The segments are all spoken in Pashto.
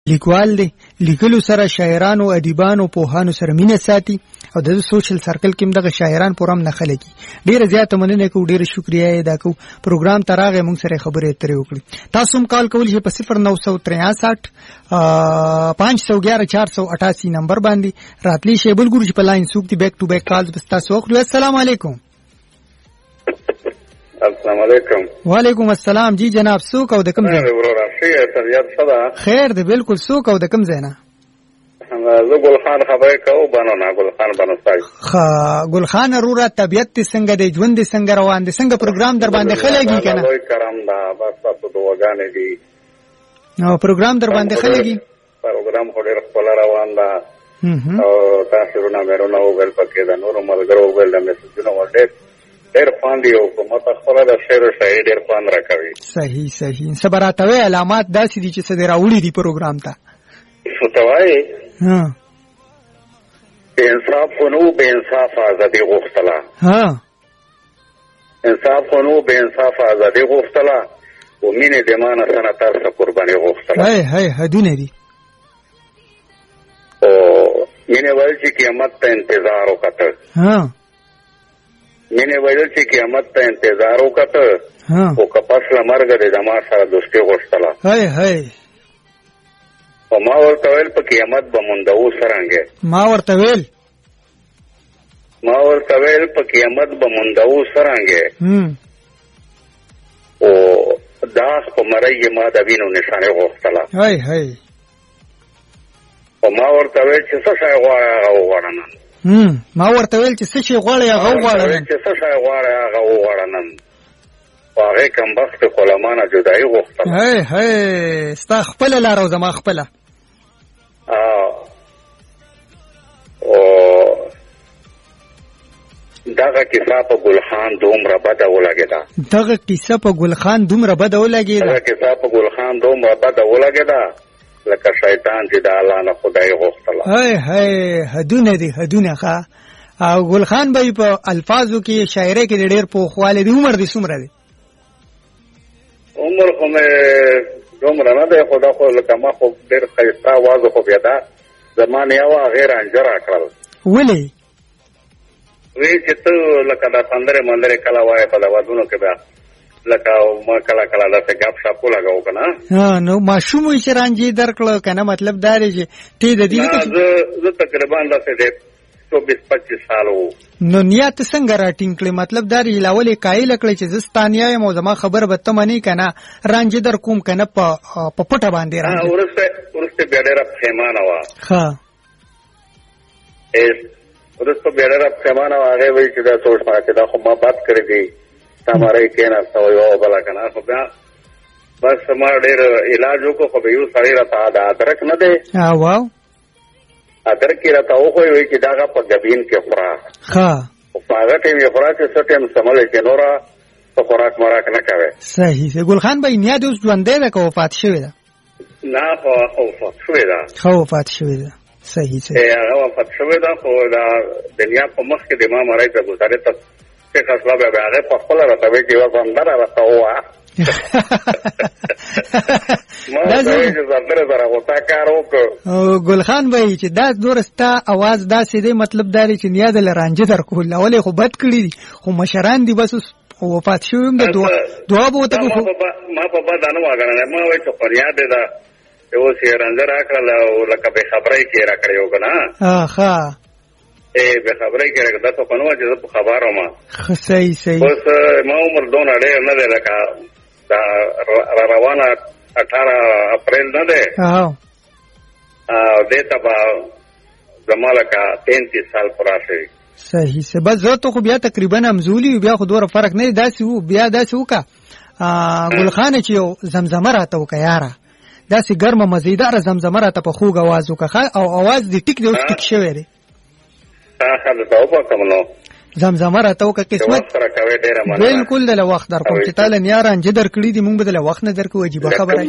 لیکوال دی، لیکلو سره شاعرانو ادیبانو پوهانو سره مینه ساتي او د سوشل سرکل کې دغه شاعران پورم نه خلګي. ډیره زیاته مننه کوم، ډیره شکریا ادا کوم. پروګرام تراغه موږ سره خبرې اترې وکړي. تاسو هم کال کول شئ په 0963 511 488 نمبر باندې راتلی شی بل ګورج په لاین سوق دی بیک ټو بیک کالز بس تاسو وکړو. السلام علیکم. السلام علیکم. وعلیکم السلام. جی جناب څوک او د کوم ځای؟ خیر دی بالکل. څوک او د کوم ځای نه؟ زه ګل خان خبرې کوم. بنو ګل خان بنوستای. ګل خان رورا طبيعت څنګه دی؟ ژوند څنګه روان دی؟ څنګه پروګرام در باندې خلګي کنه؟ لوی کرم دا بس تاسو دواګانې دي. نو پروګرام در باندې خلګي؟ پروګرام خو ډېر خپل روان دا. او تاسو رونه مېرونه وګل پکې دا نور ملګرو وګل د میسجونو ورته ډېر پاندې او په مت خپل د شعر او شاعري ډېر پاند راکوي. صحیح صحیح. صبراتوي علامات داسې دي چې صدر راوړي دي پروګرام ته. فتوای انصاف خونو به انصاف ازادي غوښتله. انصاف خونو به انصاف ازادي غوښتله او مینه د مانه سنتر څخه قرباني غوښتله. هي هدونه دي. او مینه وایي چې قیامت ته انتظار وکړه. مینه وایي چې قیامت ته انتظار وکړه او کپس لمرګ د جما سره دوستي غوښتله. هي او ما ورته ویل په قیامت به مونږ سرانګه. ما ورته ویل په قیامت به مونږ سرانګه. او داس په مړی ما د وینو نشانه غوښتله. هي او ما ورته ویل چې څه شي غواړم. ما ورته ویل چې څه شي غواړم هغه کم بخت کولمانه جدای غوښتله. هي ستا خپل لار او زما خپل. او دغه کیسه په ګلخان دومره بده ولګیده. لکه شیطان چې د الله نه خدای غوښتله. هي هدونه دي هدونه ښه. او ګلخان به په الفاظو کې شاعري کې ډېر پوخواله دي. عمر دې څومره دی؟ عمر خو مې دومره نه دی، خدا خو لکه ما خو ډېر ښایسته آواز خو بیا ده زمانې یو غیر انجره کړل. ولې؟ وی چې ته لکه دا سندرې مندرې کله وایې په دودونو کې بیا لکه ما کله کله داسې ګپ شپ ولګو که نه. نو ماشوم وایي چې رانجې درکړه که نه؟ مطلب دا دی چې ته د دې زه تقریبا داسې دی 24-25 سال وو. نو نیت څنګه راټینګ کړې؟ مطلب دا دی لاولې قایله کړې چې زه ستانیا یم او زما خبره به ته منې که نه؟ رانجې در کوم که نه په پټه باندې رانجې؟ وروسته بیا ډېره پښیمانه وه. وروسته بیا ډېره پښیمانه وه. هغې وایي چې دا سوچ ما چې دا خو ما بد کړی دی تمہارے کېناسته وایي او بله که نه. خو بیا بس ما ډېر علاج وکړو. خو به یو سړی راته د ادرک نه دی ادرک یې راته وښوی وایي چې دغه په ګبین کې خوره. خو په هغه ټایم یې خوره چې څه ټایم سملی چې نوره ته خوراک مراک نه کوې. صحیح. ګلخان بهي نیا دې اوس ژوندی ده که وفات شوې ده؟ نه وفات شوې ده. وفات شوې ده. صحیح صحیح. هغه وفات شوې ده. خو د نیا په مخ کې د ما مړی ته ګزارې ته چې خاصله بیا هغې په خپله راته وایي چې یوه سندره راته ووایه. ګلخان بهي چې دا دوره ستا اواز داسې دی، مطلب دا دی چې نیا د لرانجه در کول اولې خو بد کړي دي خو مشران دي بس وفات شوي هم د دعا به ورته ما په بده نه وګڼله. ما وایي چې خو یاد دی دا اوس یې رانجه راکړله او لکه بې خبرۍ کې یې راکړی و که نه؟ بې خبرۍ کې راکړه داسې خو نه وه چې زه په خبر وم. صحیح صحیح. اوس ما عمر دونه ډېر نه دی لکه دا روانه 18 اپریل نه دی دې ته به زما لکه 33 سال پوره شوي. صحیح صحیح. بس زه ته خو بیا تقریبا همزولي بیا خو دوره فرق نه دی. داسې و بیا داسې وکړه ګلخانه چې یو زمزمه راته وکړه یاره، داسې ګرمه مزیداره زمزمه راته په خوږ اواز وکړه او اواز دې ټیک دی اوس ټیک شوی دی. زمزمه راته وکړه قسمت بالکل دله وخت در کوم چې تاله نیا رانجه در کړي دي مونږ به دله وخت نه در کوو. عجیبه خبره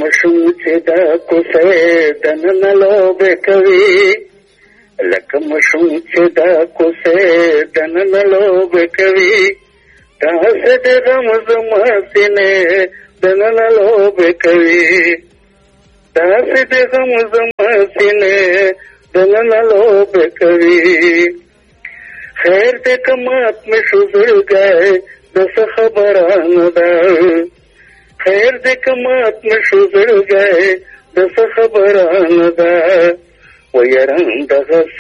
لکه مشوم چې دا کوسې دننه لوبې کوي داسې د غم زما سینې دننه لوبې کوي داسې د غم زما سینې دننه لوبې کوي خیر دې که مات مې شو زړګی د څه خبره نه ده خیر دې که مات مې شو زړګی د څه خبره نه ده ویران دغسې